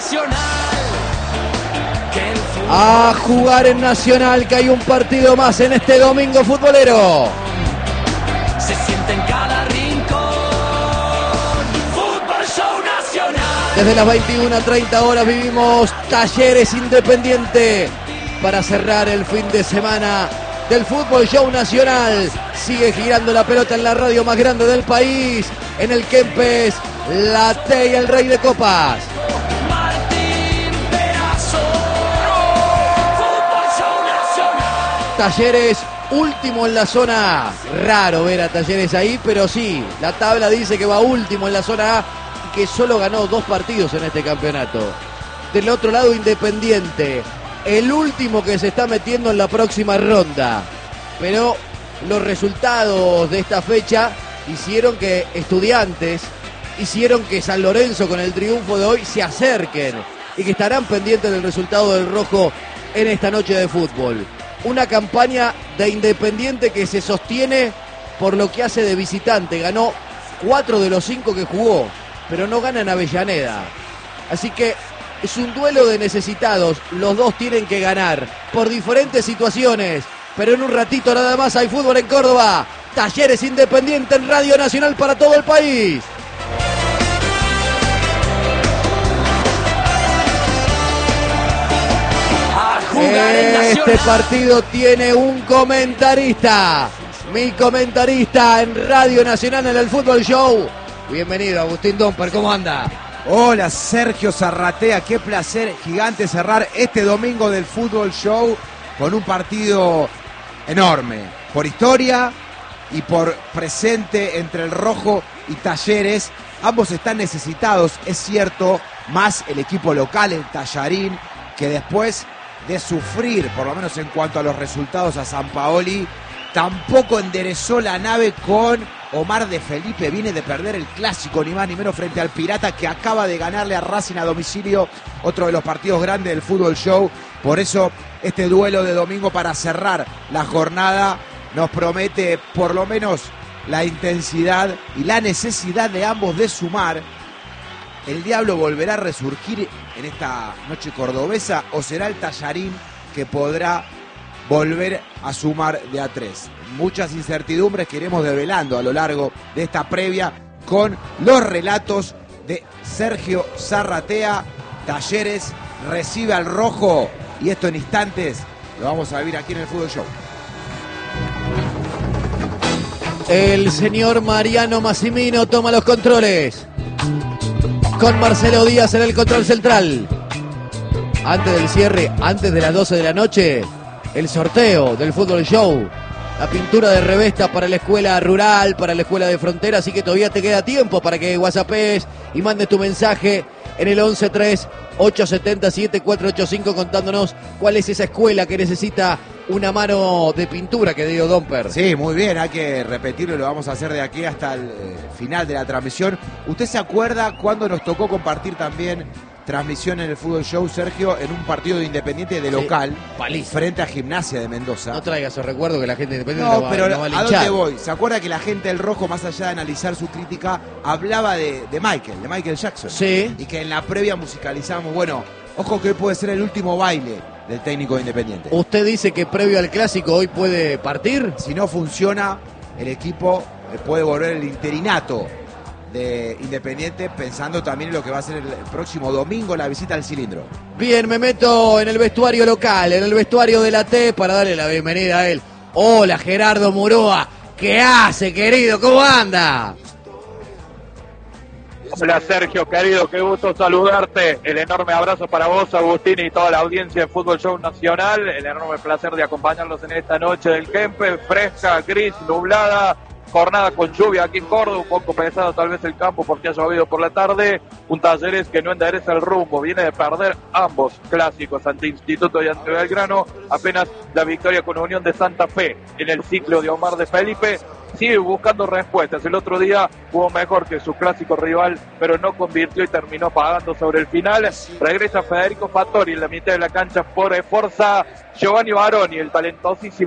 Nacional. A jugar en Nacional, que hay un partido más en este domingo futbolero. Se siente en cada rincón. Fútbol Show Nacional. Desde las 21:30 horas vivimos Talleres Independiente para cerrar el fin de semana del Fútbol Show Nacional. Sigue girando la pelota en la radio más grande del país, en el Kempes, la T y el Rey de Copas. Talleres último en la zona A. Raro ver a Talleres ahí, pero sí, la tabla dice que va último en la zona A y que solo ganó 2 partidos en este campeonato. Del otro lado, Independiente, el último que se está metiendo en la próxima ronda. Pero los resultados de esta fecha hicieron que Estudiantes, hicieron que San Lorenzo con el triunfo de hoy se acerquen y que estarán pendientes del resultado del rojo en esta noche de fútbol. Una campaña de Independiente que se sostiene por lo que hace de visitante. Ganó 4 de los 5 que jugó, pero no gana en Avellaneda. Así que es un duelo de necesitados. Los dos tienen que ganar por diferentes situaciones. Pero en un ratito nada más hay fútbol en Córdoba. Talleres Independiente en Radio Nacional para todo el país. Este partido tiene un comentarista. Mi comentarista en Radio Nacional en el Fútbol Show. Bienvenido, Agustín Domper, ¿cómo anda? Hola, Sergio Zarratea, qué placer gigante cerrar este domingo del Fútbol Show con un partido enorme, por historia y por presente entre el rojo y Talleres. Ambos están necesitados, es cierto, más el equipo local, el Tallarín, que después de sufrir, por lo menos en cuanto a los resultados, a Sampaoli, tampoco enderezó la nave con Omar de Felipe. Viene de perder el clásico, ni más ni menos, frente al Pirata, que acaba de ganarle a Racing a domicilio, otro de los partidos grandes del Fútbol Show. Por eso este duelo de domingo para cerrar la jornada nos promete por lo menos la intensidad y la necesidad de ambos de sumar. ¿El Diablo volverá a resurgir en esta noche cordobesa o será el Tallarín que podrá volver a sumar de a 3? Muchas incertidumbres que iremos develando a lo largo de esta previa con los relatos de Sergio Zarratea. Talleres recibe al rojo y esto en instantes lo vamos a vivir aquí en el Fútbol Show. El señor Mariano Massimino toma los controles, con Marcelo Díaz en el control central. Antes del cierre, antes de las 12 de la noche, el sorteo del Fútbol Show. La pintura de revista para la escuela rural, para la escuela de frontera, así que todavía te queda tiempo para que whatsappes y mandes tu mensaje en el 11-3-870-7485 contándonos cuál es esa escuela que necesita una mano de pintura, que dio Domper. Sí, muy bien, hay que repetirlo, lo vamos a hacer de aquí hasta el final de la transmisión. ¿Usted se acuerda cuando nos tocó compartir también transmisión en el Fútbol Show, Sergio, en un partido de Independiente de local, sí, frente a Gimnasia de Mendoza? No traigas esos recuerdos que la gente de Independiente no, pero no va a linchar. ¿A dónde voy? ¿Se acuerda que la gente del rojo, más allá de analizar su crítica, hablaba de Michael Jackson? Sí. Y que en la previa musicalizamos, bueno, ojo que hoy puede ser el último baile del técnico de Independiente. ¿Usted dice que previo al clásico hoy puede partir? Si no funciona, el equipo puede volver el interinato de Independiente, pensando también en lo que va a ser el próximo domingo, la visita al Cilindro. Bien, me meto en el vestuario local, en el vestuario de la T, para darle la bienvenida a él. Hola, Gerardo Muroa. ¿Qué hace, querido? ¿Cómo anda? Hola, Sergio, querido, qué gusto saludarte. El enorme abrazo para vos, Agustín, y toda la audiencia de Fútbol Show Nacional. El enorme placer de acompañarlos en esta noche del Kempes, fresca, gris, nublada. Jornada con lluvia aquí en Córdoba, un poco pesado tal vez el campo porque ha llovido por la tarde. Un Talleres que no endereza el rumbo, viene de perder ambos clásicos ante Instituto y ante Belgrano. Apenas la victoria con Unión de Santa Fe en el ciclo de Omar de Felipe. Sigue buscando respuestas. El otro día jugó mejor que su clásico rival, pero no convirtió y terminó pagando sobre el final. Regresa Federico Fattori en la mitad de la cancha por fuerza. Giovanni Baroni, el talentosísimo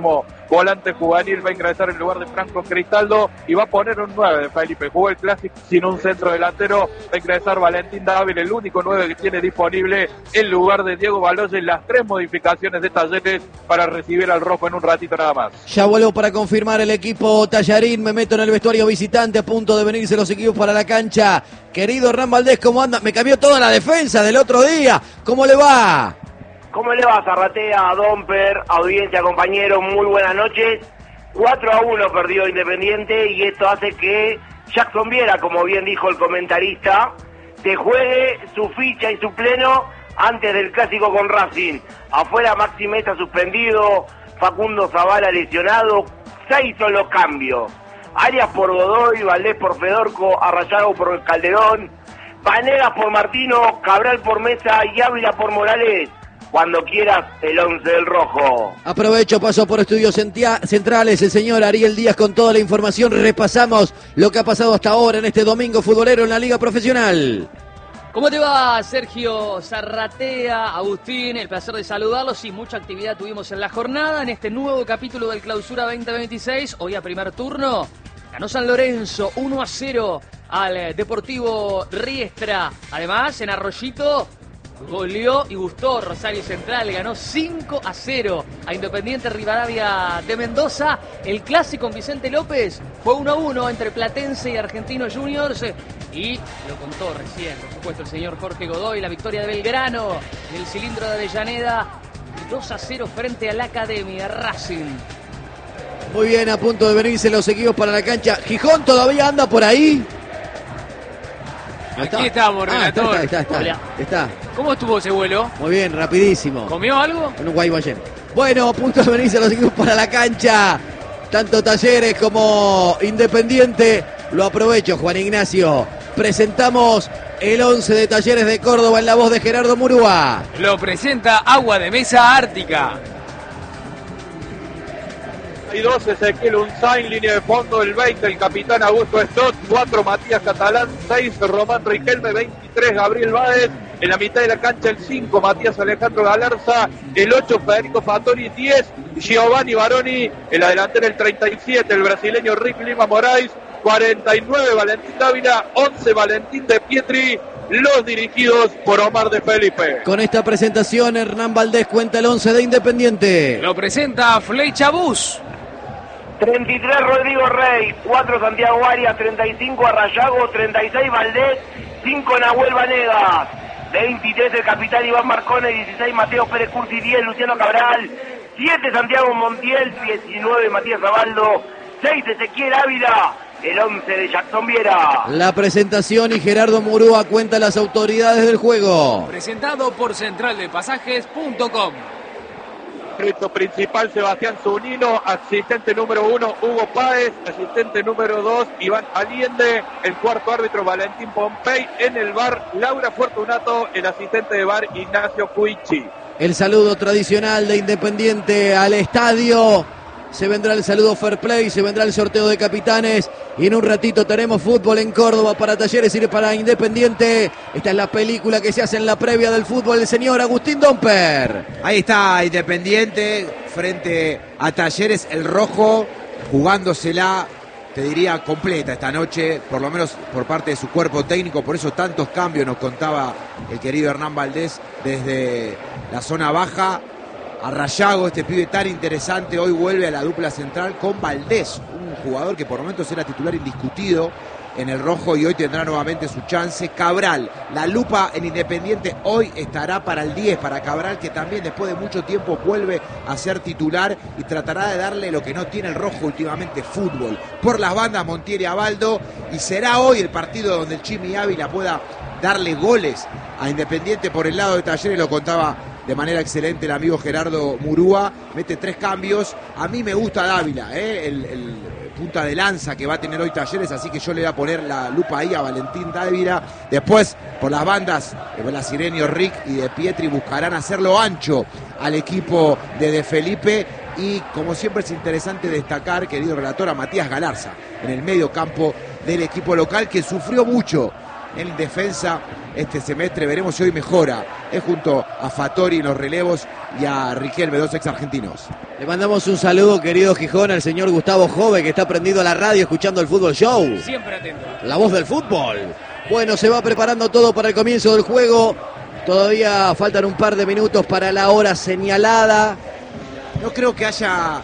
volante juvenil, va a ingresar en lugar de Franco Cristaldo y va a poner un 9 de Felipe. Jugó el Clásico sin un centro delantero, va a ingresar Valentín Dávila, el único 9 que tiene disponible en lugar de Diego Baloyes. Las 3 modificaciones de Talleres para recibir al rojo en un ratito nada más. Ya vuelvo para confirmar el equipo Tallarín, me meto en el vestuario visitante, a punto de venirse los equipos para la cancha. Querido Hernán Valdés, ¿cómo anda? Me cambió toda la defensa del otro día, ¿cómo le va? ¿Cómo le va, Zarratea, Domper, audiencia, compañeros? Muy buenas noches. 4-1 perdió Independiente y esto hace que Jackson Viera, como bien dijo el comentarista, se juegue su ficha y su pleno antes del clásico con Racing. Afuera Maxi Mesa suspendido, Facundo Zavala lesionado, 6 son los cambios. Arias por Godoy, Valdés por Fedorco, Arrayago por Calderón, Vanegas por Martino, Cabral por Mesa y Ávila por Morales. Cuando quieras, el 11 del rojo. Aprovecho, paso por estudios centrales, el señor Ariel Díaz con toda la información. Repasamos lo que ha pasado hasta ahora en este domingo futbolero en la Liga Profesional. ¿Cómo te va, Sergio Zarratea, Agustín? El placer de saludarlos. Sí, mucha actividad tuvimos en la jornada, en este nuevo capítulo del Clausura 2026. Hoy a primer turno, ganó San Lorenzo 1-0 al Deportivo Riestra. Además, en Arroyito goleó y gustó Rosario Central, ganó 5-0 a Independiente Rivadavia de Mendoza. El clásico con Vicente López fue 1-1 entre Platense y Argentinos Juniors. Y lo contó recién, por supuesto, el señor Jorge Godoy, la victoria de Belgrano en el cilindro de Avellaneda, 2-0 frente a la Academia Racing. Muy bien, a punto de venirse los equipos para la cancha. ¿Gijón todavía anda por ahí? Aquí estamos, relator. Está. ¿Cómo estuvo ese vuelo? Muy bien, rapidísimo. ¿Comió algo? En un guaymallén. Bueno, a punto de venirse los equipos para la cancha. Tanto Talleres como Independiente. Lo aprovecho, Juan Ignacio. Presentamos el 11 de Talleres de Córdoba en la voz de Gerardo Murúa. Lo presenta Agua de Mesa Ártica. Hay 12, Ezequiel Unzain, línea de fondo, el 20, el capitán Augusto Stott, 4, Matías Catalán, 6, Román Riquelme, 23, Gabriel Báez, en la mitad de la cancha el 5, Matías Alejandro Galarza, el 8, Federico Fattori, 10, Giovanni Baroni, en la delantera el 37, el brasileño Rick Lima Moraes, 49, Valentín Dávila, 11, Valentín de Pietri, los dirigidos por Omar de Felipe. Con esta presentación, Hernán Valdés cuenta el 11 de Independiente. Lo presenta Flecha Bus. 33 Rodrigo Rey, 4 Santiago Arias, 35 Arrayago, 36 Valdés, 5 Nahuel Vanegas, 23 el capitán Iván Marcone, 16 Mateo Pérez Cursi, 10 Luciano Cabral, 7 Santiago Montiel, 19 Matías Zabaldo, 6 Ezequiel Ávila, el 11 de Jackson Viera. La presentación y Gerardo Murúa cuenta las autoridades del juego. Presentado por centraldepasajes.com. Reto principal Sebastián Zunino, asistente número 1 Hugo Páez, asistente número 2 Iván Allende, el cuarto árbitro Valentín Pompey, en el VAR Laura Fortunato, el asistente de VAR Ignacio Cuichi. El saludo tradicional de Independiente al estadio. Se vendrá el saludo Fair Play, se vendrá el sorteo de capitanes y en un ratito tenemos fútbol en Córdoba para Talleres y para Independiente. Esta es la película que se hace en la previa del fútbol del señor Agustín Domper. Ahí está Independiente frente a Talleres, el rojo jugándosela, te diría, completa esta noche, por lo menos por parte de su cuerpo técnico. Por eso tantos cambios nos contaba el querido Hernán Valdés desde la zona baja. Arrayago, este pibe tan interesante, hoy vuelve a la dupla central con Valdés, un jugador que por momentos era titular indiscutido en el rojo y hoy tendrá nuevamente su chance. Cabral, la lupa en Independiente hoy estará para el 10, para Cabral, que también después de mucho tiempo vuelve a ser titular y tratará de darle lo que no tiene el rojo últimamente, fútbol. Por las bandas Montiel y Abaldo, y será hoy el partido donde el Chimi Ávila pueda darle goles a Independiente. Por el lado de Talleres lo contaba de manera excelente el amigo Gerardo Murúa, mete 3 cambios. A mí me gusta Dávila, el punta de lanza que va a tener hoy Talleres, así que yo le voy a poner la lupa ahí a Valentín Dávila. Después, por las bandas, Brasileño Rick y de Pietri buscarán hacerlo ancho al equipo de Felipe. Y como siempre es interesante destacar, querido relator, a Matías Galarza en el medio campo del equipo local, que sufrió mucho en defensa este semestre. Veremos si hoy mejora. Es junto a Fattori en los relevos y a Riquelme, 2 ex argentinos. Le mandamos un saludo, querido Gijón, al señor Gustavo Jove, que está prendido a la radio escuchando el Fútbol Show. Siempre atento. La voz del fútbol. Bueno, se va preparando todo para el comienzo del juego. Todavía faltan un par de minutos para la hora señalada. No creo que haya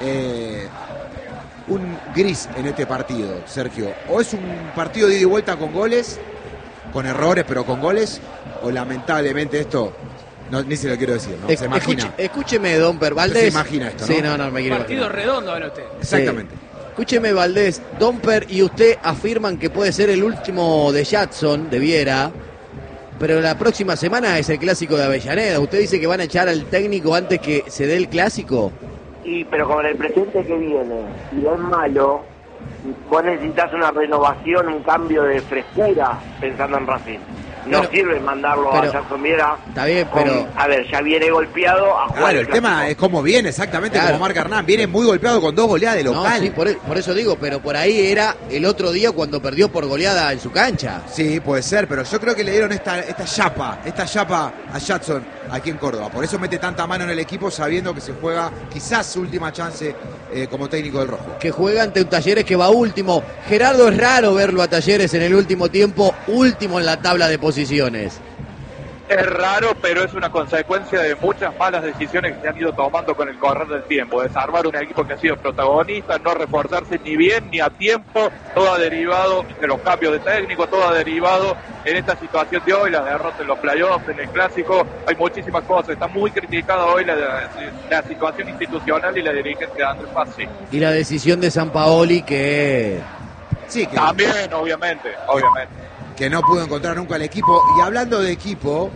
un gris en este partido, Sergio. O es un partido de ida y vuelta con goles, con errores, pero con goles, o lamentablemente esto, no, ni se lo quiero decir, ¿no? Se imagina. Escúcheme, Domper, Valdés. Se imagina esto, ¿no? Sí, no, me quiero Partido imaginar. redondo, habla usted. Exactamente. Sí. Escúcheme, Valdés, Domper y usted afirman que puede ser el último de Jadson, de Viera, pero la próxima semana es el clásico de Avellaneda. ¿Usted dice que van a echar al técnico antes que se dé el clásico? Pero con el presente que viene, si es malo, vos necesitas una renovación, un cambio de frescura pensando en Racing. No Bueno, sirve mandarlo pero- a Jackson Viera. Está bien, pero... A ver, ya viene golpeado a jugar. Claro, el tema es cómo viene, exactamente Claro. como marca Hernán. Viene muy golpeado con 2 goleadas de No, local. sí, por eso digo, pero por ahí era el otro día cuando perdió por goleada en su cancha. Sí, puede ser, pero yo creo que le dieron esta chapa a Jadson aquí en Córdoba. Por eso mete tanta mano en el equipo sabiendo que se juega quizás su última chance como técnico del Rojo. Que juega ante un Talleres que va último. Gerardo, es raro verlo a Talleres en el último tiempo, último en la tabla de posiciones. Es raro, pero es una consecuencia de muchas malas decisiones que se han ido tomando con el correr del tiempo. Desarmar un equipo que ha sido protagonista, no reforzarse ni bien ni a tiempo, todo ha derivado de los cambios de técnico, todo ha derivado en esta situación de hoy, la derrota en los playoffs, en el clásico. Hay muchísimas cosas. Está muy criticada hoy la situación institucional y la dirigencia de Andrés Fassi. Y la decisión de Sampaoli que... Sí, que También, obviamente. que no pudo encontrar nunca el equipo. Y hablando de equipo,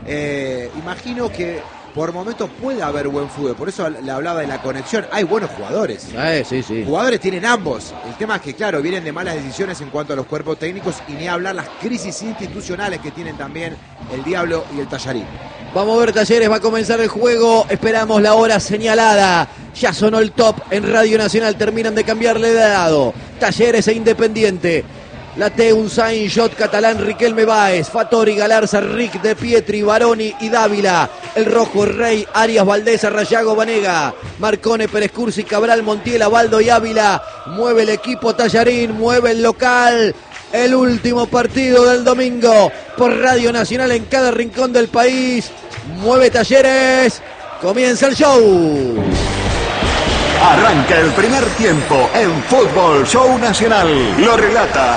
imagino que por momentos puede haber buen fútbol. Por eso le hablaba de la conexión. Hay buenos jugadores. Sí. Jugadores tienen ambos. El tema es que, claro, vienen de malas decisiones en cuanto a los cuerpos técnicos y ni hablar las crisis institucionales que tienen también el Diablo y el Tallarín. Vamos a ver, Talleres, va a comenzar el juego. Esperamos la hora señalada. Ya sonó el top en Radio Nacional. Terminan de cambiarle de lado. Talleres e Independiente. Late un sign shot catalán, Riquelme Báez, Fattori, Galarza, Rick de Pietri, Baroni y Dávila. El rojo, Rey, Arias, Valdés, Arrayago, Vanega, Marcone, Pérez Cursi, Cabral, Montiel, Baldo y Ávila. Mueve el equipo Tallarín, mueve el local. El último partido del domingo por Radio Nacional en cada rincón del país. Mueve Talleres. Comienza el show. Arranca el primer tiempo en Fútbol Show Nacional. Lo relata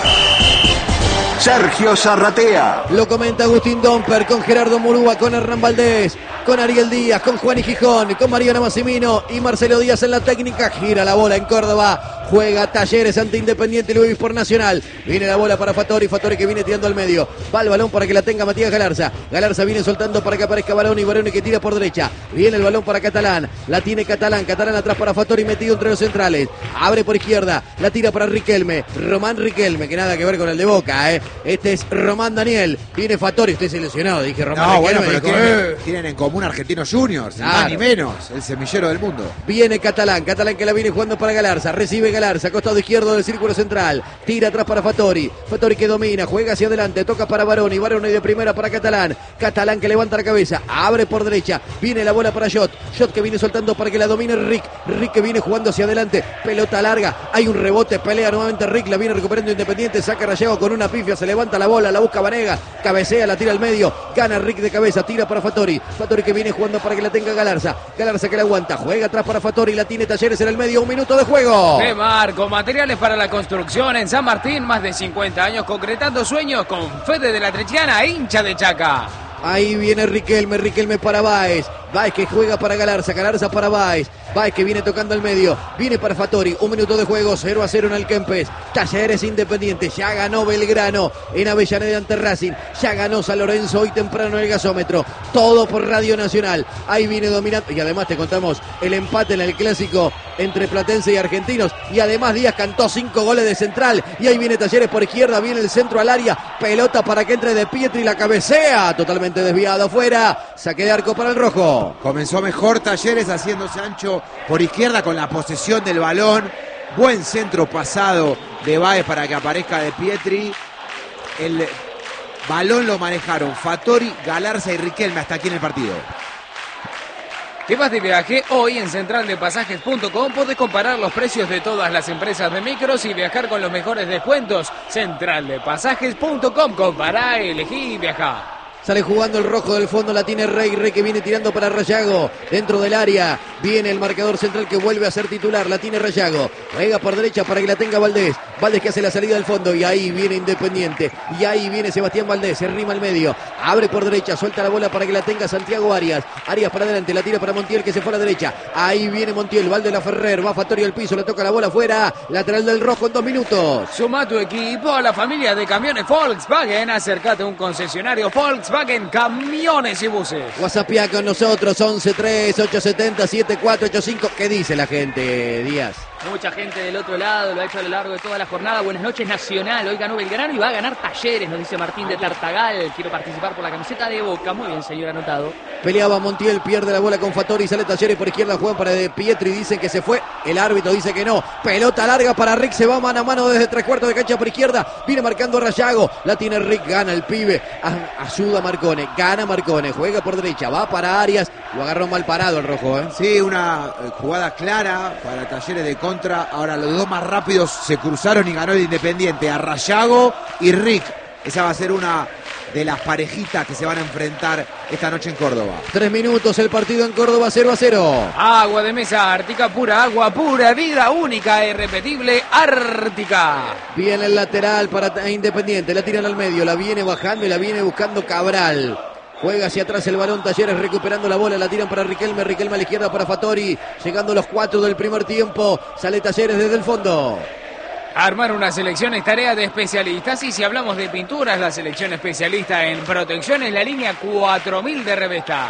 Sergio Zarratea. Lo comenta Agustín Domper con Gerardo Murúa, con Hernán Valdés, con Ariel Díaz, con Juan y Gijón, con Mariana Massimino y Marcelo Díaz en la técnica. Gira la bola en Córdoba. Juega Talleres ante Independiente Luis por Nacional. Viene la bola para Fattori que viene tirando al medio. Va el balón para que la tenga Matías Galarza. Galarza viene soltando para que aparezca Baroni que tira por derecha. Viene el balón para Catalán. La tiene Catalán atrás para Fattori metido entre los centrales. Abre por izquierda. La tira para Riquelme. Román Riquelme, que nada que ver con el de Boca, Este es Román Daniel. Viene Fattori, estoy seleccionado, dije Román No, Riquelme. bueno, pero dijo, tienen en común Argentinos Juniors, ni Claro. más ni menos, el semillero del mundo. Viene Catalán que la viene jugando para Galarza, recibe Galarza, costado izquierdo del círculo central, tira atrás para Fattori que domina, juega hacia adelante, toca para Baroni de primera para Catalán que levanta la cabeza, abre por derecha, viene la bola para Jot que viene soltando para que la domine Rick que viene jugando hacia adelante, pelota larga, hay un rebote, pelea nuevamente Rick, la viene recuperando Independiente, saca Rallego con una pifia, se levanta la bola, la busca Vanega, cabecea, la tira al medio, gana Rick de cabeza, tira para Fattori que viene jugando para que la tenga Galarza que la aguanta, juega atrás para Fattori, la tiene Talleres en el medio, 1 minuto de juego. De Marco, materiales para la construcción en San Martín, más de 50 años concretando sueños con Fede de la Trechiana, hincha de Chaca. Ahí viene Riquelme para Báez que juega para Galarza para Báez que viene tocando al medio, viene para Fattori, 1 minuto de juego, 0-0 en el Kempes. Talleres Independiente, ya ganó Belgrano en Avellaneda ante Racing, ya ganó San Lorenzo hoy temprano en el gasómetro, todo por Radio Nacional. Ahí viene dominando, y además te contamos el empate en el clásico entre Platense y Argentinos, y además Díaz cantó 5 goles de central, y ahí viene Talleres por izquierda, viene el centro al área, pelota para que entre de Pietri, la cabecea, totalmente desviado afuera, saque de arco para el rojo. Comenzó mejor Talleres haciéndose ancho por izquierda con la posesión del balón. Buen centro pasado de Báez para que aparezca de Pietri. El balón lo manejaron Fattori, Galarza y Riquelme hasta aquí en el partido. ¿Te vas de viaje? Hoy en centraldepasajes.com podés comparar los precios de todas las empresas de micros y viajar con los mejores descuentos. Centraldepasajes.com, compará, elegí y viajá. Sale jugando el rojo del fondo, la tiene Rey que viene tirando para Rayago, dentro del área, viene el marcador central que vuelve a ser titular, la tiene Rayago, juega por derecha para que la tenga Valdés que hace la salida del fondo y ahí viene Independiente, y ahí viene Sebastián Valdés, se rima al medio, abre por derecha, suelta la bola para que la tenga Santiago Arias para adelante, la tira para Montiel que se fue a la derecha, ahí viene Montiel, Valde la Ferrer, va Fattorio al piso, le toca la bola afuera, lateral del rojo en 2 minutos. Suma tu equipo a la familia de camiones Volkswagen, acércate a un concesionario Volkswagen Camiones y Buses. WhatsAppía con nosotros, 1138707485. ¿Qué dice la gente, Díaz? Mucha gente del otro lado, lo ha hecho a lo largo de toda la jornada. Buenas noches, Nacional. Hoy ganó Belgrano y va a ganar Talleres, nos dice Martín de Tartagal. Quiero participar por la camiseta de Boca. Muy bien, señor anotado. Peleaba Montiel, pierde la bola con Fattori, sale Talleres por izquierda, juegan para De Pietri, dicen que se fue. El árbitro dice que no. Pelota larga para Rick, se va mano a mano desde 3/4 de cancha por izquierda. Viene marcando Rayago, la tiene Rick, gana el pibe. Ayuda a Marcone, gana Marcone, juega por derecha, va para Arias. Lo agarró mal parado el rojo, ¿eh? Sí, una jugada clara para Talleres de contra. Ahora los dos más rápidos se cruzaron y ganó el Independiente, a Rayago y Rick. Esa va a ser una de las parejitas que se van a enfrentar esta noche en Córdoba. 3 minutos el partido en Córdoba, 0-0. Agua de mesa Ártica, pura agua, pura vida, única e irrepetible, Ártica. Viene el lateral para Independiente, la tiran al medio, la viene bajando y la viene buscando Cabral. Juega hacia atrás el balón, Talleres recuperando la bola, la tiran para Riquelme a la izquierda para Fattori, llegando los 4 del primer tiempo, sale Talleres desde el fondo. Armar una selección es tarea de especialistas y si hablamos de pinturas, la selección especialista en protección es la línea 4000 de Revesta.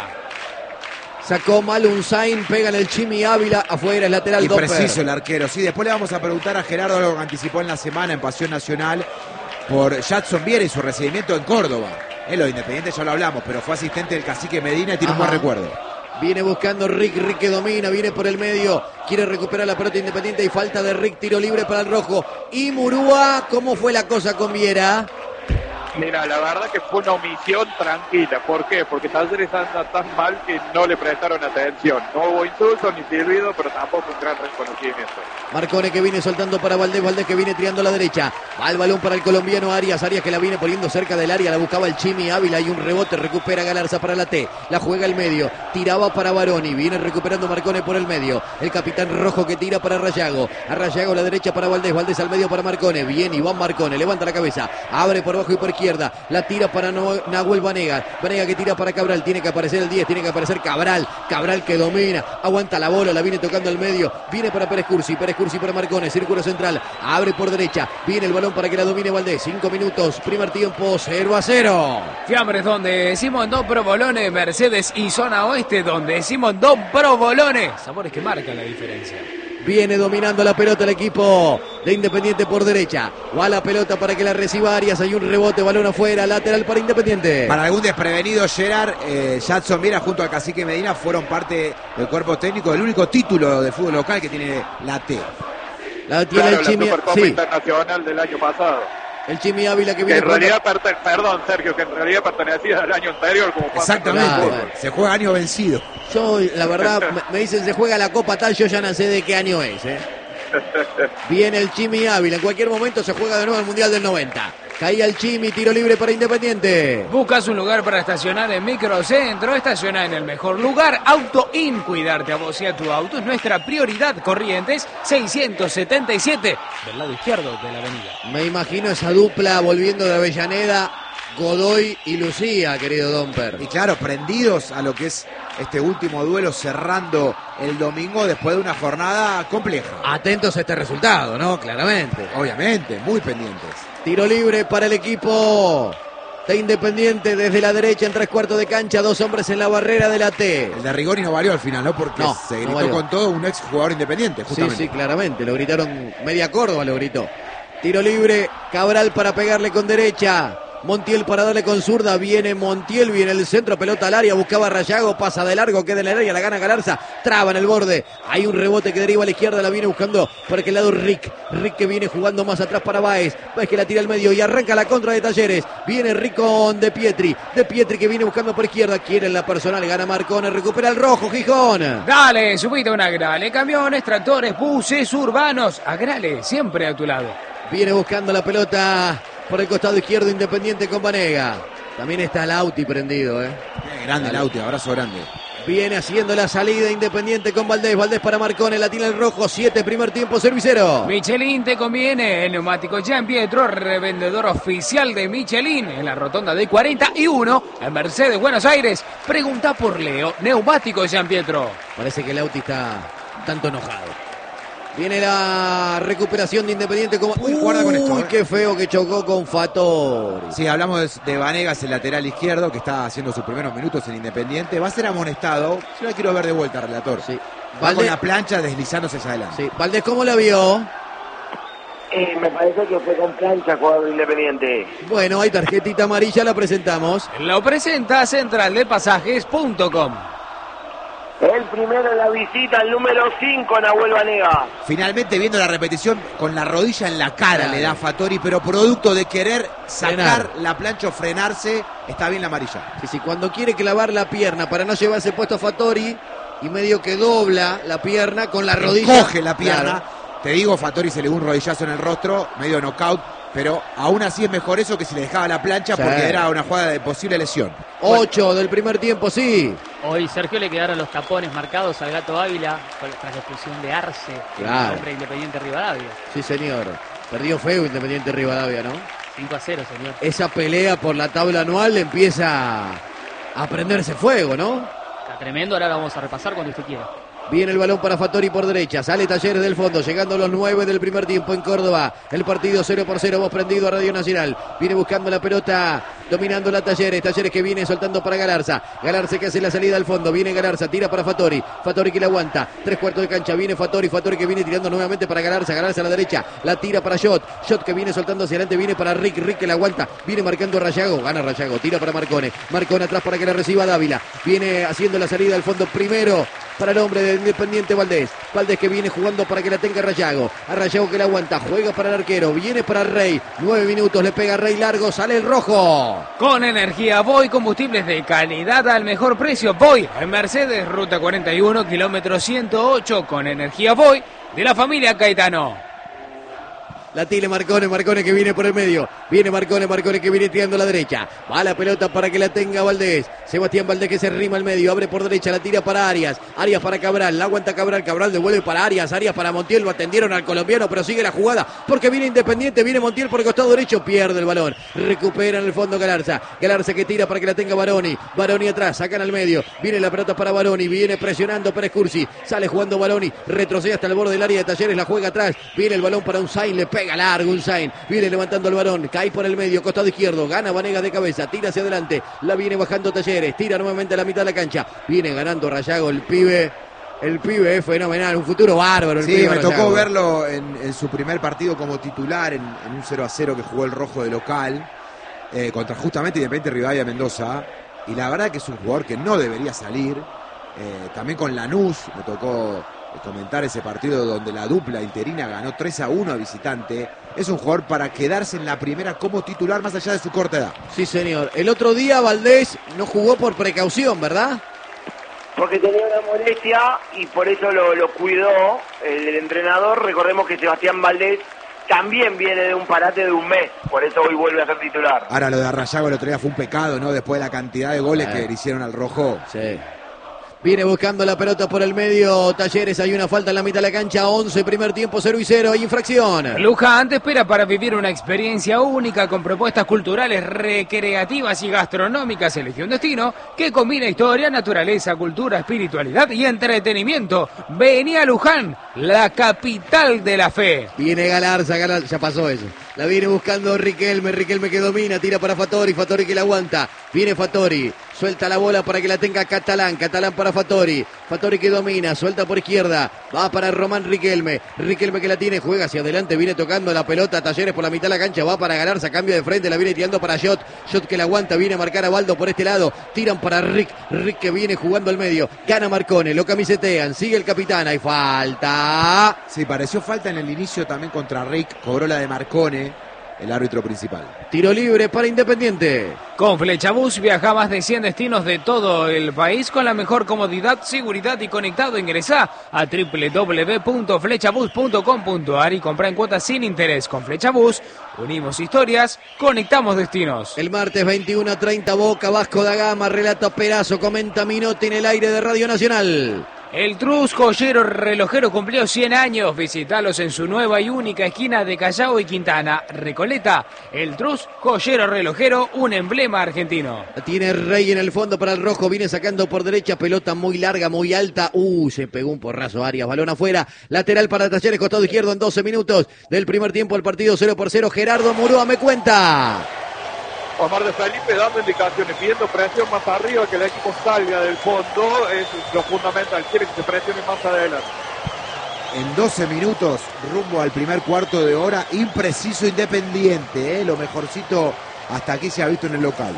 Sacó mal un sign, pega en el Chimi Ávila, afuera, el lateral Doppler. Preciso el arquero, sí, después le vamos a preguntar a Gerardo, algo que anticipó en la semana en Pasión Nacional, por Jadson Viera y su recibimiento en Córdoba. Lo Independiente ya lo hablamos, pero fue asistente del Cacique Medina y tiene un buen recuerdo. Viene buscando Rick que domina, viene por el medio, quiere recuperar la pelota Independiente y falta de Rick, tiro libre para el rojo. Y Murúa, ¿cómo fue la cosa con Viera? Mira, la verdad que fue una omisión tranquila. ¿Por qué? Porque Talleres anda tan mal que no le prestaron atención. No hubo insulto ni silbido, pero tampoco un gran reconocimiento. Marcone que viene soltando para Valdés que viene triando a la derecha. Va el balón para el colombiano Arias que la viene poniendo cerca del área, la buscaba el Chimi Ávila y un rebote, recupera Galarza para la T. La juega al medio, tiraba para Baroni, viene recuperando Marcone por el medio. El capitán rojo que tira para Rayago. A Rayago a la derecha para Valdés al medio para Marcone. Bien, Iván Marcone, levanta la cabeza, abre por abajo y por izquierda, la tira para Nahuel Vanega que tira para Cabral, tiene que aparecer el 10, tiene que aparecer Cabral que domina, aguanta la bola, la viene tocando al medio, viene para Pérez Cursi para Marcone, círculo central, abre por derecha, viene el balón para que la domine Valdés, 5 minutos, primer tiempo, 0-0. Fiambres donde decimos dos provolones, Mercedes y zona oeste donde decimos dos provolones, sabores que marcan la diferencia. Viene dominando la pelota el equipo de Independiente por derecha. Va la pelota para que la reciba Arias. Hay un rebote, balón afuera, lateral para Independiente. Para algún desprevenido, Gerard, Jadson Viera junto al Cacique Medina fueron parte del cuerpo técnico del único título de fútbol local que tiene la T. La tiene el Chimi, la Supercopa Internacional del año pasado. El Chimi Ávila que viene... Que en realidad, perdón, Sergio, que en realidad pertenecía al año anterior. Como exactamente, bueno. Se juega año vencido. Yo, la verdad, me dicen se juega la Copa tal, yo ya no sé de qué año es. Viene el Chimi Ávila, en cualquier momento se juega de nuevo el Mundial del 90. Caía el Chimi, tiro libre para Independiente. Buscas un lugar para estacionar en Microcentro, estaciona en el mejor lugar, Auto In. Cuidarte a vos y a tu auto es nuestra prioridad. Corrientes 677, del lado izquierdo de la avenida. Me imagino esa dupla volviendo de Avellaneda, Godoy y Lucía, querido Domper. Y claro, prendidos a lo que es este último duelo cerrando el domingo después de una jornada compleja. Atentos a este resultado, ¿no? Claramente. Obviamente, muy pendientes. Tiro libre para el equipo de Independiente desde la derecha en 3/4 de cancha, 2 hombres en la barrera de la T. El de Rigoni no valió al final, ¿no? Porque se gritó con todo un ex jugador Independiente, justamente. Sí, claramente, lo gritaron, media Córdoba lo gritó. Tiro libre, Cabral para pegarle con derecha. Montiel para darle con zurda. Viene Montiel, viene el centro, pelota al área. Buscaba Rayago, pasa de largo, queda en el área, la gana Galarza. Traba en el borde. Hay un rebote que deriva a la izquierda, la viene buscando por aquel lado Rick. Rick que viene jugando más atrás para Báez. Báez que la tira al medio y arranca la contra de Talleres. Viene Rick con De Pietri. De Pietri que viene buscando por izquierda. Quiere en la personal, gana Marcone, recupera el rojo, Gijón. Dale, subite una Agrale. Camiones, tractores, buses, urbanos. Agrale, siempre a tu lado. Viene buscando la pelota por el costado izquierdo Independiente con Vanega. También está Lauti prendido, Grande Lauti, abrazo grande. Viene haciendo la salida Independiente con Valdés. Valdés para Marcone, la tira el rojo. 7 primer tiempo, servicero. Michelin te conviene. El neumático Gian Pietro, revendedor oficial de Michelin en la rotonda de 41 en Mercedes, Buenos Aires. Pregunta por Leo. Neumático Gian Pietro. Parece que Lauti está tanto enojado. Viene la recuperación de Independiente. Guarda con esto. Qué feo que chocó con Fattori. Sí, hablamos de Vanegas, el lateral izquierdo, que está haciendo sus primeros minutos en Independiente. Va a ser amonestado. Yo la quiero ver de vuelta, relator. Sí. Va con la plancha deslizándose hacia adelante. Sí. Valdés, ¿cómo la vio? Me parece que fue con plancha jugador Independiente. Bueno, hay tarjetita amarilla, la presentamos. Lo presenta centraldepasajes.com. El primero en la visita, el número 5, Nahuel Vanega. Finalmente, viendo la repetición, con la rodilla en la cara le da Fattori, pero producto de querer sacar la plancha o frenarse, está bien la amarilla. Sí, cuando quiere clavar la pierna para no llevarse puesto a Fattori y medio que dobla la pierna con la rodilla. Coge la pierna. Claro. Te digo, Fattori se le dio un rodillazo en el rostro, medio knockout, pero aún así es mejor eso que si le dejaba la plancha porque era una jugada de posible lesión. 8 del primer tiempo, sí. Hoy Sergio le quedaron los tapones marcados al Gato Ávila tras la expulsión de Arce, Claro. el hombre de Independiente Rivadavia. Sí, señor. Perdió feo Independiente Rivadavia, ¿no? 5-0, señor. Esa pelea por la tabla anual empieza a prenderse fuego, ¿no? Está tremendo, ahora lo vamos a repasar cuando usted quiera. Viene el balón para Fattori por derecha. Sale Talleres del fondo. Llegando a los 9 del primer tiempo en Córdoba. El partido 0-0. Vos prendido a Radio Nacional. Viene buscando la pelota. Dominando la Talleres. Talleres que viene soltando para Galarza. Galarza que hace la salida al fondo. Viene Galarza. Tira para Fattori. Fattori que la aguanta. 3/4 de cancha. Viene Fattori. Fattori que viene tirando nuevamente para Galarza. Galarza a la derecha. La tira para Shot. Shot que viene soltando hacia adelante. Viene para Rick. Rick que la aguanta. Viene marcando a Rayago. Gana Rayago. Tira para Marcone. Marcone atrás para que la reciba Dávila. Viene haciendo la salida al fondo primero para el hombre de Independiente Valdés. Valdés que viene jugando para que la tenga Rayago. A Rayago que la aguanta. Juega para el arquero. Viene para Rey. 9 minutos. Le pega Rey largo. Sale el rojo. Con energía Voy, combustibles de calidad al mejor precio. Voy en Mercedes, ruta 41, kilómetro 108. Con energía Voy de la familia Caetano. La tira Marcone, Marcone que viene por el medio. Viene Marcone, Marcone que viene tirando a la derecha. Va la pelota para que la tenga Valdés. Sebastián Valdés que se rima al medio. Abre por derecha, la tira para Arias. Arias para Cabral, la aguanta Cabral. Cabral devuelve para Arias. Arias para Montiel. Lo atendieron al colombiano, pero sigue la jugada porque viene Independiente. Viene Montiel por el costado derecho. Pierde el balón. Recupera en el fondo Galarza. Galarza que tira para que la tenga Baroni. Baroni atrás, sacan al medio. Viene la pelota para Baroni. Viene presionando para Escursi. Sale jugando Baroni. Retrocede hasta el borde del área de Talleres. La juega atrás. Viene el balón para Unzain. Le pega largo Unzain. Viene levantando el balón. Cae por el medio. Costado izquierdo. Gana Vanegas de cabeza. Tira hacia adelante. La viene bajando Talleres. Tira nuevamente a la mitad de la cancha. Viene ganando Rayago el pibe. El pibe es fenomenal. Un futuro bárbaro. El Sí, pibe me Rayago. tocó verlo en su primer partido como titular en un 0-0 que jugó el rojo de local contra justamente Independiente Rivadavia Mendoza. Y la verdad que es un jugador que no debería salir. También con Lanús me tocó comentar ese partido donde la dupla interina ganó 3-1 a visitante. Es un jugador para quedarse en la primera como titular más allá de su corta edad. Sí, señor. El otro día Valdés no jugó por precaución, ¿verdad? Porque tenía una molestia y por eso lo cuidó el entrenador. Recordemos que Sebastián Valdés también viene de un parate de un mes, por eso hoy vuelve a ser titular. Ahora lo de Rayago el otro día fue un pecado, ¿no? Después de la cantidad de goles que le hicieron al rojo. Sí. Viene buscando la pelota por el medio Talleres, hay una falta en la mitad de la cancha, 11 primer tiempo, 0-0, hay infracción. Luján te espera para vivir una experiencia única con propuestas culturales, recreativas y gastronómicas. Elige un destino que combina historia, naturaleza, cultura, espiritualidad y entretenimiento. Vení a Luján, la capital de la fe. Viene Galarza, ya pasó eso. La viene buscando Riquelme que domina, tira para Fattori que la aguanta. Viene Fattori, suelta la bola para que la tenga Catalán para Fattori que domina, suelta por izquierda, va para Román Riquelme que la tiene, juega hacia adelante, viene tocando la pelota, Talleres por la mitad de la cancha, va para Galarza, cambio de frente, la viene tirando para Shot que la aguanta, viene a marcar a Baldo por este lado, tiran para Rick que viene jugando al medio, gana Marcone, lo camisetean, sigue el capitán, hay falta. Sí, pareció falta en el inicio también contra Rick, cobró la de Marcone, el árbitro principal. Tiro libre para Independiente. Con Flechabús viaja a más de 100 destinos de todo el país con la mejor comodidad, seguridad y conectado. Ingresá a www.flechabus.com.ar y compra en cuotas sin interés. Con Flechabús unimos historias, conectamos destinos. El martes 21:30 Boca, Vasco da Gama, relata Perazo, comenta Minotti en el aire de Radio Nacional. El Trus Joyero Relojero cumplió 100 años. Visitalos en su nueva y única esquina de Callao y Quintana. Recoleta, el Trus Joyero Relojero, un emblema argentino. Tiene Rey en el fondo para el rojo. Viene sacando por derecha. Pelota muy larga, muy alta. Se pegó un porrazo Arias. Balón afuera. Lateral para Talleres, costado izquierdo en 12 minutos del primer tiempo. El partido 0-0. Gerardo Murúa me cuenta. Omar de Felipe dando indicaciones, pidiendo presión más arriba, que el equipo salga del fondo, es lo fundamental, quiere que se presione más adelante. En 12 minutos, rumbo al primer cuarto de hora, impreciso Independiente, lo mejorcito hasta aquí se ha visto en el local.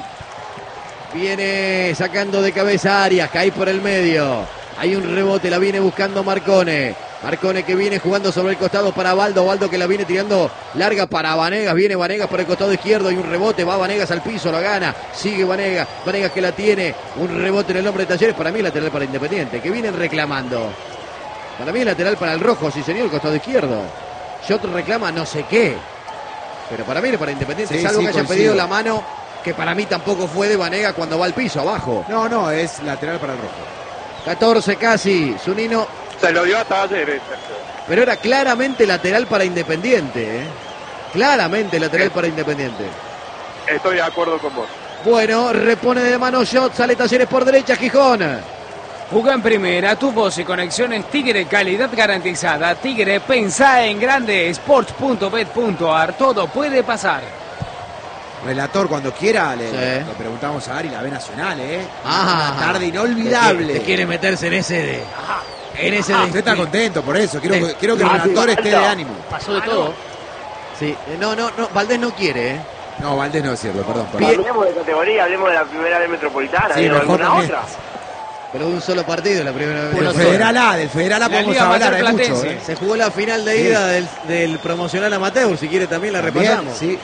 Viene sacando de cabeza Arias, cae por el medio, hay un rebote, la viene buscando Marcone que viene jugando sobre el costado para Baldo que la viene tirando larga para Vanegas, viene Vanegas por el costado izquierdo y un rebote, va Vanegas al piso, la gana, sigue Vanegas que la tiene, un rebote en el hombre de Talleres, para mí lateral para Independiente, que vienen reclamando, para mí lateral para el rojo, sí señor, el costado izquierdo, Shot reclama no sé qué, pero para mí es para Independiente, salvo que hayan pedido la mano, que para mí tampoco fue de Vanegas cuando va al piso, abajo. No, es lateral para el rojo. 14 casi, Zunino. Se lo dio a Talleres. Pero era claramente lateral para Independiente, Claramente lateral para Independiente. Estoy de acuerdo con vos. Bueno, repone de mano Shot, sale Talleres por derecha, Gijón. Jugá en primera, tu voz y conexiones Tigre, calidad garantizada. Tigre, pensá en grande, sports.bet.ar, todo puede pasar. Relator, cuando quiera, le preguntamos a Ari, la B Nacional, Una tarde inolvidable. Te quiere meterse en ese de... Usted está contento por eso, quiero que el relator esté de ánimo. Pasó de todo. Sí, no, Valdés no quiere, No, Valdés no es cierto, perdón. Hablemos de categoría, hablemos de la primera vez metropolitana, Sí, de mejor alguna también. otra. Pero de un solo partido la primera vez. Del Federal A podemos hablar, hay mucho. Se jugó la final de ida del promocional amateur, si quiere también la repasamos. Sí.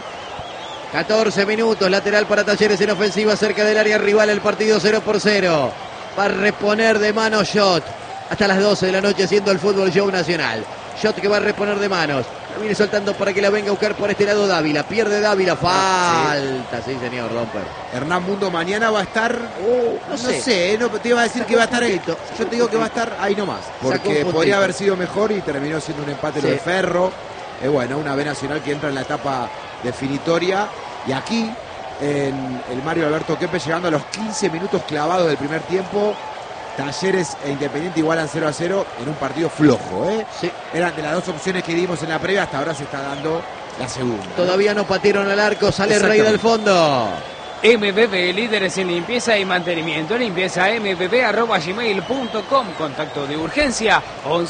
14 minutos, lateral para Talleres en ofensiva cerca del área rival, el partido 0-0. Va a reponer de mano Shot. Hasta las 12 de la noche haciendo el fútbol show nacional. Shot que va a reponer de manos. La viene soltando para que la venga a buscar por este lado Dávila. Pierde Dávila. Falta, sí señor, Romper. Hernán Mundo mañana va a estar... no sé, no te iba a decir que va a estar ahí. Yo te digo que va a estar ahí nomás. Porque podría haber sido mejor y terminó siendo un empate lo de Ferro. Bueno, una B Nacional que entra en la etapa definitoria. Y aquí, en el Mario Alberto Kempes, llegando a los 15 minutos clavados del primer tiempo... Talleres e Independiente igualan 0-0 en un partido flojo, Sí. Eran de las dos opciones que dimos en la previa, hasta ahora se está dando la segunda. Todavía no patearon al arco, sale Rey del fondo. MBB, líderes en limpieza y mantenimiento. Limpieza mbb@gmail.com. Contacto de urgencia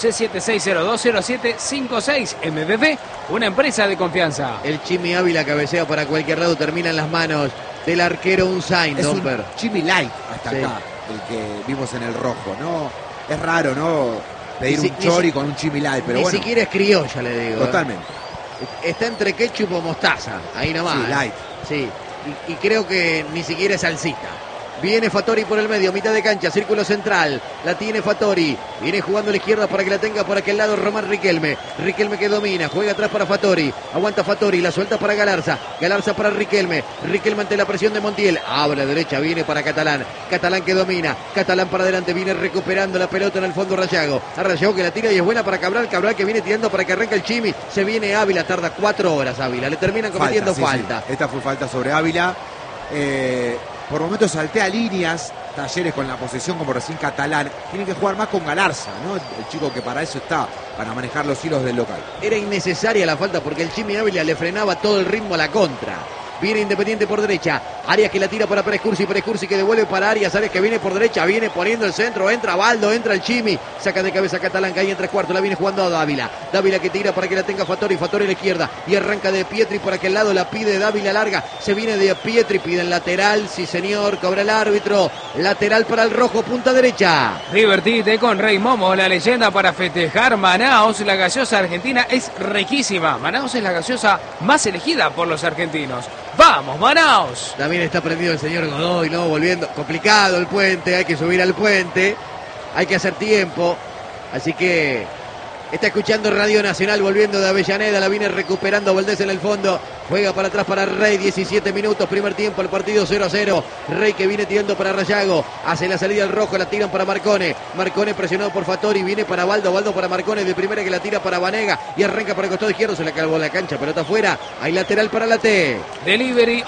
1176020756. MBB, una empresa de confianza. El Chimi Ávila cabecea para cualquier lado, termina en las manos del arquero Unzain, Es Domper. un Jimmy Light hasta Sí. acá, el que vimos en el rojo, ¿no? Es raro, ¿no? Pedir un chori con un Jimmy Light, pero ni bueno. siquiera es criolla, le digo. Totalmente. Está entre ketchup o mostaza, ahí nomás. Sí, light. Sí, y creo que ni siquiera es salsita. Viene Fattori por el medio, mitad de cancha, círculo central. La tiene Fattori. Viene jugando a la izquierda para que la tenga por aquel lado Román Riquelme. Riquelme que domina, juega atrás para Fattori. Aguanta Fattori, la suelta para Galarza. Galarza para Riquelme. Riquelme ante la presión de Montiel. Abre la derecha, viene para Catalán. Catalán que domina. Catalán para adelante, viene recuperando la pelota en el fondo Rayago. A Rayago que la tira y es buena para Cabral. Cabral que viene tirando para que arranque el Chimi. Se viene Ávila, tarda 4 horas Ávila. Le terminan cometiendo falta. Sí. Esta fue falta sobre Ávila. Por momentos saltea líneas Talleres con la posesión como recién Catalán, tienen que jugar más con Galarza, ¿no? El chico que para eso está, para manejar los hilos del local. Era innecesaria la falta porque el Jimmy Ávila le frenaba todo el ritmo a la contra. Viene Independiente por derecha. Arias que la tira para Pérez Cursi que devuelve para Arias. Arias que viene por derecha, viene poniendo el centro. Entra Baldo, entra el Jimmy. Saca de cabeza Catalán, que ahí en 3/4. La viene jugando a Dávila. Dávila que tira para que la tenga Fattori. Fattori a la izquierda. Y arranca de Pietri por aquel lado. La pide Dávila larga. Se viene de Pietri. Pide el lateral. Sí, señor. Cobra el árbitro. Lateral para el rojo. Punta derecha. Divertite con Rey Momo, la leyenda para festejar Manaos. La gaseosa argentina es riquísima. Manaos es la gaseosa más elegida por los argentinos. ¡Vamos, Manaos! También está prendido el señor Godoy, ¿no? Volviendo. Complicado el puente, hay que subir al puente. Hay que hacer tiempo. Así que está escuchando Radio Nacional, volviendo de Avellaneda. La viene recuperando Valdés en el fondo. Juega para atrás para Rey, 17 minutos, primer tiempo, el partido 0-0. Rey que viene tirando para Rayago, hace la salida al rojo, la tiran para Marcone. Marcone presionado por Fattori, viene para Baldo, Baldo para Marcone, de primera que la tira para Vanega y arranca para el costado izquierdo, se le acabó la cancha, pelota afuera, hay lateral para la T. Delivery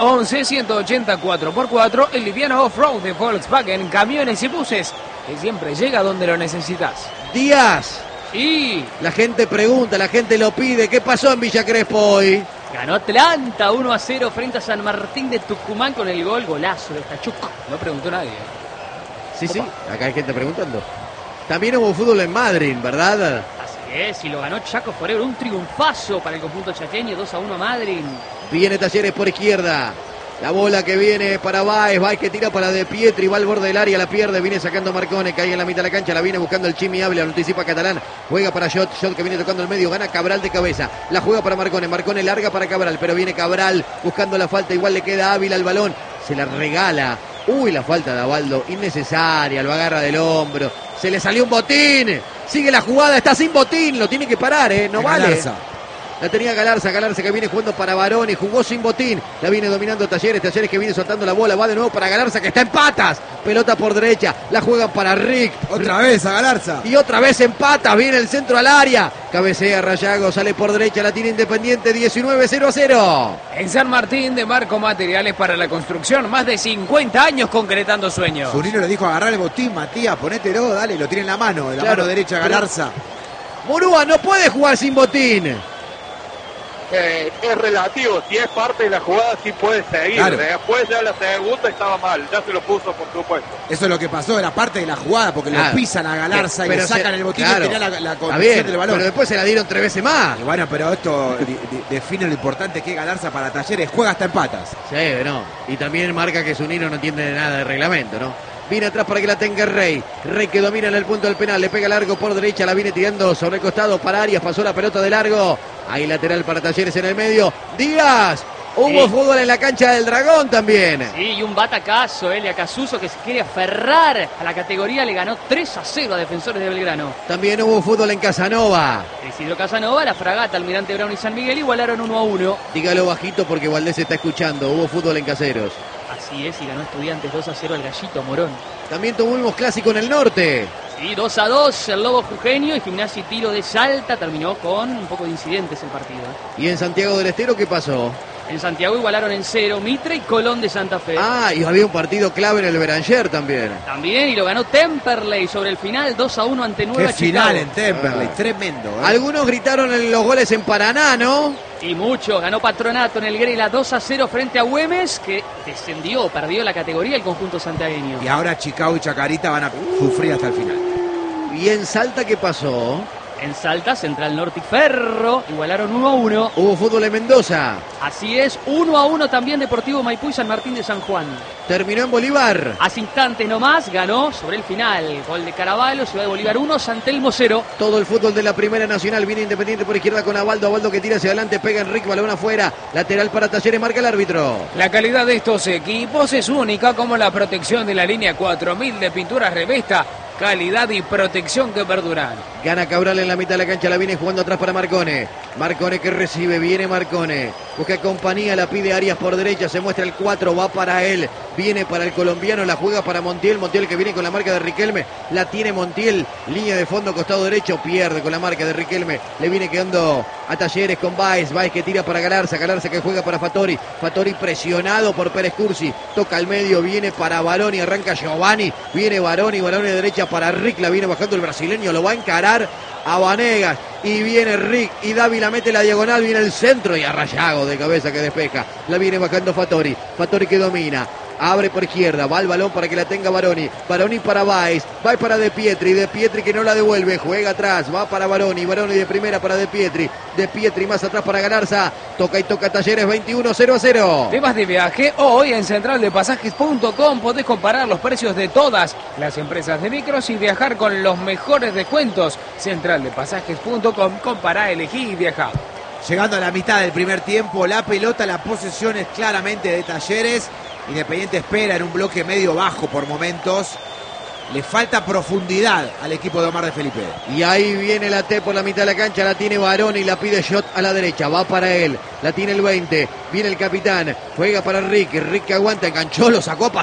11-180-4x4, el liviano off-road de Volkswagen, camiones y buses, que siempre llega donde lo necesitas. Díaz. Y la gente pregunta, la gente lo pide, ¿qué pasó en Villa Crespo hoy? Ganó Atlanta 1-0 frente a San Martín de Tucumán con el golazo de Tachuk. No preguntó nadie. Sí, sí, acá hay gente preguntando. También hubo fútbol en Madrid, ¿verdad? Así es, y lo ganó Chaco Forever, un triunfazo para el conjunto chaqueño, 2-1 a Madrid. Viene Talleres por izquierda. La bola que viene para Báez que tira para De Pietri, va al borde del área, la pierde, viene sacando Marcone, cae en la mitad de la cancha, la viene buscando el Jimmy Ávila, lo anticipa Catalán, juega para Shot que viene tocando el medio, gana Cabral de cabeza, la juega para Marcone larga para Cabral, pero viene Cabral buscando la falta, igual le queda Ávila el balón, se la regala, uy, la falta de Abaldo, innecesaria, lo agarra del hombro, se le salió un botín, sigue la jugada, está sin botín, lo tiene que parar, no vale. Galarza. La tenía Galarza que viene jugando para Baroni, jugó sin botín, la viene dominando Talleres que viene soltando la bola, va de nuevo para Galarza que está en patas, pelota por derecha, la juegan para Rick. Otra vez a Galarza. Y otra vez en patas, viene el centro al área, cabecea Rayago, sale por derecha, la tiene Independiente, 19-0-0. En San Martín de Marco Materiales para la Construcción, más de 50 años concretando sueños. Zunino le dijo agarrar el botín, Matías, ponételo, dale, lo tiene en la mano, mano derecha Galarza. Murúa no puede jugar sin botín. Es relativo, si es parte de la jugada sí puede seguir, claro. Después ya la segunda estaba mal, ya se lo puso por supuesto. Eso es lo que pasó, era parte de la jugada porque lo pisan a Galarza y le sacan el botín y tenía la conducción del balón. Pero después se la dieron 3 veces más. Y bueno, pero esto define lo importante que es Galarza para Talleres, juega hasta en patas. Sí, no, y también marca que Zunino no entiende nada de reglamento, ¿no? Viene atrás para que la tenga Rey. Rey que domina en el punto del penal. Le pega largo por derecha. La viene tirando sobre el costado para Arias. Pasó la pelota de largo. Hay lateral para Talleres en el medio. Díaz. Hubo fútbol en la cancha del Dragón también. Sí, y un batacazo, Elia Casuso, que se quiere aferrar a la categoría. Le ganó 3-0 a Defensores de Belgrano. También hubo fútbol en Casanova. Isidro Casanova, la Fragata, Almirante Brown y San Miguel igualaron 1-1. Dígalo bajito porque Valdés está escuchando. Hubo fútbol en Caseros. Así es, y ganó Estudiantes 2-0 al Gallito Morón. También tuvimos clásico en el norte. Sí, 2-2, el Lobo Jujeño y Gimnasia y Tiro de Salta. Terminó con un poco de incidentes el partido. ¿Y en Santiago del Estero qué pasó? En Santiago igualaron en 0 Mitre y Colón de Santa Fe. Ah, y había un partido clave en el Beranger también. También, y lo ganó Temperley sobre el final, 2-1 ante Nueva Chicago. Qué final en Temperley, tremendo. Algunos gritaron en los goles en Paraná, ¿no? Y mucho, ganó Patronato en el Grela 2-0 frente a Güemes, que descendió, perdió la categoría el conjunto santiagueño. Y ahora Chicago y Chacarita van a sufrir hasta el final. ¿Y en Salta qué pasó? En Salta, Central Norte y Ferro igualaron 1-1. Hubo fútbol en Mendoza. Así es, 1-1 también Deportivo Maipú y San Martín de San Juan. Terminó en Bolívar. Hace instantes nomás ganó sobre el final. Gol de Caraballo, Ciudad de Bolívar 1, San Telmo 0. Todo el fútbol de la Primera Nacional. Viene Independiente por izquierda con Abaldo. Abaldo que tira hacia adelante, pega Enrique, balón afuera. Lateral para Talleres, marca el árbitro. La calidad de estos equipos es única, como la protección de la línea 4000 de Pinturas Revesta. Calidad y protección que perduran. Gana Cabral en la mitad de la cancha, la viene jugando atrás para Marcone. Marcone que recibe, viene Marcone. busca compañía, la pide Arias por derecha, se muestra el 4, va para él, viene para el colombiano, la juega para Montiel, Montiel que viene con la marca de Riquelme, la tiene Montiel, línea de fondo, costado derecho, pierde con la marca de Riquelme, le viene quedando a Talleres con Baez, Baez que tira para Galarza, Galarza que juega para Fattori, Fattori presionado por Pérez Cursi, toca al medio, viene para Baroni, arranca Giovanni, viene Baroni, Baroni de derecha para Rick, la viene bajando el brasileño, lo va a encarar a Vanegas, y viene Rick, y Dávila mete la diagonal, viene el centro, y a Rayago de cabeza que despeja, la viene bajando Fattori, Fattori que domina, abre por izquierda, va el balón para que la tenga Baroni, Baroni para Baez, va para De Pietri que no la devuelve, juega atrás, va para Baroni, Baroni de primera para De Pietri más atrás para Galarza, toca y toca Talleres 21-0-0. Temas de viaje, hoy en centraldepasajes.com podés comparar los precios de todas las empresas de micros y viajar con los mejores descuentos. Centraldepasajes.com, compará, elegí y viajá. Llegando a la mitad del primer tiempo, la pelota, la posesión es claramente de Talleres. Independiente espera en un bloque medio bajo por momentos. Le falta profundidad al equipo de Omar de Felipe. Y ahí viene la T por la mitad de la cancha, la tiene Baroni, la pide Shot a la derecha, va para él, la tiene el 20, viene el capitán, juega para Rick que aguanta, enganchó, lo sacó a